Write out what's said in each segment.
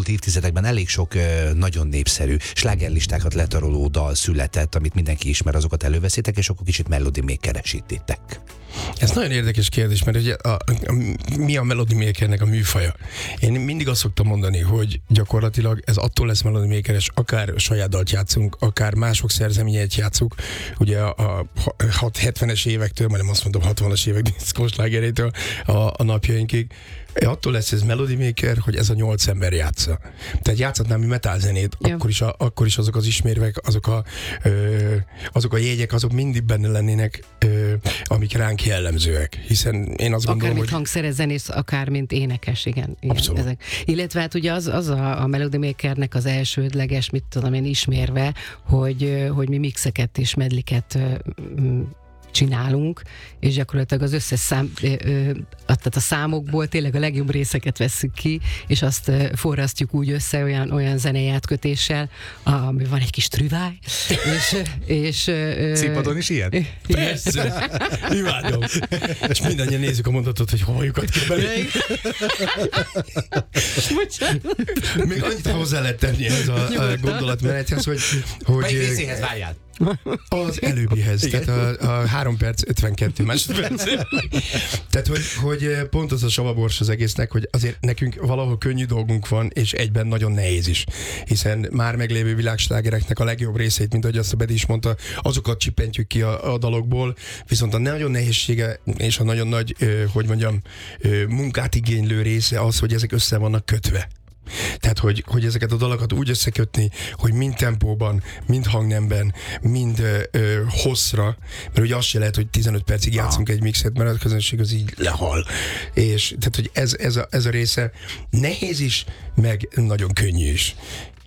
elmúlt évtizedekben elég sok nagyon népszerű slágerlistákat letaroló dal született, amit mindenki ismer, azokat előveszitek, és akkor kicsit Melody Maker-esítitek. Ez nagyon érdekes kérdés, mert ugye mi a Melody Makernek a műfaja? Én mindig azt szoktam mondani, hogy gyakorlatilag ez attól lesz Melody Makeres, akár saját dalt játszunk, akár mások szerzeményeit játszunk, ugye a 70-es évektől, majdnem azt mondom 60-as évek diszkóslágerétől a napjainkig, attól lesz ez Melody Maker, hogy ez a 8 ember játsza. Tehát játszhatnám mi metal zenét, akkor is azok az ismérvek, azok a jegyek, azok mindig benne lennének, amik ránk jellemzőek. Hiszen én azt gondolom, akár mint hangszerzenész, akár mint énekes, igen. Abszolút. Ezek. Illetve hát ugye az a Melody Makernek az elsődleges, mit tudom én, ismérve, hogy mi mixeket és medliket csinálunk, és gyakorlatilag az összes tehát a számokból tényleg a legjobb részeket vesszük ki, és azt forrasztjuk úgy össze olyan zenei átkötéssel, ami van egy kis trüváj, és Színpadon is ilyen? Persze, imádom. És mindannyian nézzük a mondatot, hogy halljukat kell belé. Még annyit hozzá lehet tenni ez a gondolatmenethez, hogy melyik részéhez várjál? Az előbbihez, tehát a 3 perc 52 másodperc. Tehát, hogy pont az a savabors az egésznek, hogy azért nekünk valahol könnyű dolgunk van, és egyben nagyon nehéz is. Hiszen már meglévő világslágereknek a legjobb részét, mint ahogy azt a Bedi is mondta, azokat csipentjük ki a dalokból, viszont a nagyon nehézsége és a nagyon nagy, munkát igénylő része az, hogy ezek össze vannak kötve. Tehát, hogy ezeket a dalokat úgy összekötni, hogy mind tempóban, mind hangnemben, mind hosszra, mert ugye azt se lehet, hogy 15 percig játszunk egy mixet, mert a közönség az így lehal. És tehát, hogy ez a része nehéz is, meg nagyon könnyű is.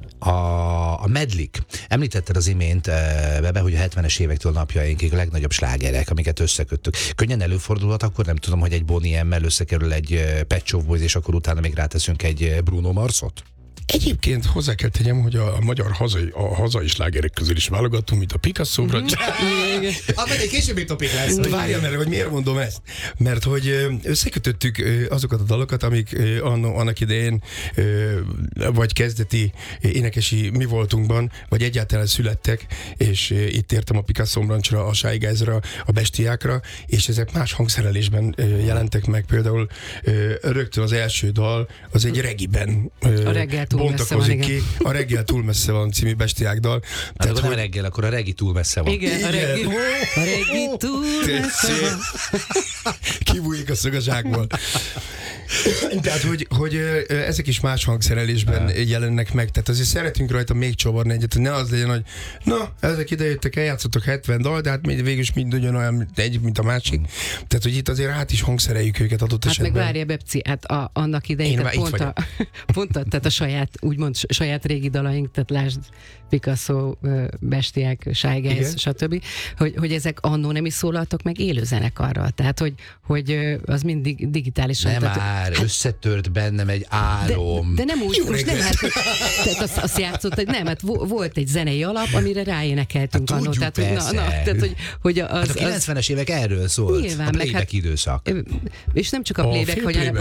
A medlik. Említetted az imént, Bebe, hogy a 70-es évektől napjainkig a legnagyobb slágerek, amiket összeköttük. Könnyen előfordulhat akkor, nem tudom, hogy egy Bonnie M-mel összekerül egy Pet Shop Boys, és akkor utána még ráteszünk egy Bruno Marsot? Egyébként hozzá kell tegyem, hogy a magyar hazai slágerek közül is válogatunk, mint a Picasso brancs. Az egy későbbi topik lesz. Várjál meg, hogy miért mondom ezt. Mert hogy összekötöttük azokat a dalokat, amik annak idején vagy kezdeti énekesi mi voltunkban, vagy egyáltalán születtek, és itt értem a Picasso brancsra, a Shy Guys-ra, a Bestiákra, és ezek más hangszerelésben jelentek meg. Például rögtön az első dal, az egy regiben bontakozik ki. A Reggel túl messze van című Bestiák dal. Tehát, hogy... reggel, akkor a regi túl messze van. Igen, a regi túl messze van. Kibújik a szög a zsákból. Tehát, hogy ezek is más hangszerelésben jelennek meg. Tehát azért szeretünk rajta még csavarni egyet, hogy ne az legyen, hogy na, ezek idejöttek, eljátszottak 70 dal, de hát végül is mind ugyanolyan egyik, mint a másik. Tehát, hogy itt azért át is hangszereljük őket adott esetben. Hát meg várja, Bepci, hát annak idején tehát a saját régi dalaink, tehát lásd Picasso, Bestiák, Shy Guys, stb., hogy ezek annó nem is szólaltak meg élő zenekarral. Tehát, hogy az mindig digitálisan. Nem már, összetört bennem egy álom. De nem úgy, most nem tehát azt játszott, hogy nem, hát volt egy zenei alap, amire ráénekeltünk hát annó. Tehát, hogy a 90-es évek erről szólt. Nyilván, a playback időszak. És nem csak a playback,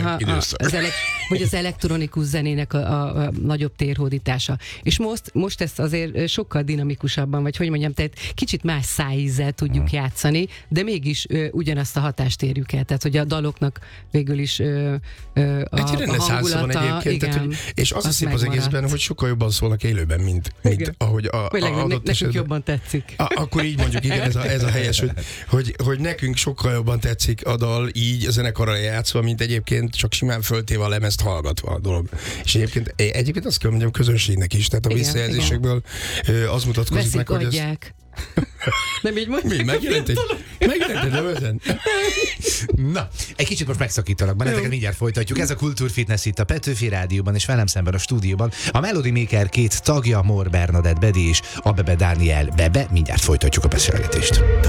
hogy az elektronikus zenének a nagyobb térhódítása. És most ezt azért sokkal dinamikusabban, vagy hogy mondjam, tehát kicsit más szájízzel tudjuk játszani, de mégis ugyanazt a hatást érjük el. Tehát, hogy a daloknak végül is egy hangulata, igen, tehát, és az a szép az egészben, hogy sokkal jobban szólnak élőben, mint ahogy nekünk jobban tetszik. Akkor így mondjuk, igen, ez a helyes, hogy nekünk sokkal jobban tetszik a dal így a zenekarral játszva, mint egyébként csak simán föltéve a lemezt hallgatva a dolog. És egyébként azt kell mondjam közönségnek is, tehát a visszajelzésekből az mutatkozik meg, hogy ez... Nem így mondjuk. Megjelent egy lemezen? Na, egy kicsit most megszakítalak, benneteket mindjárt folytatjuk. Ez a Kultúrfitness itt a Petőfi Rádióban, és velem szemben a stúdióban a Melody Maker 2 tagja, Mór Bernadett Bedi és a Bebe Dániel Bebe. Mindjárt folytatjuk a beszélgetést.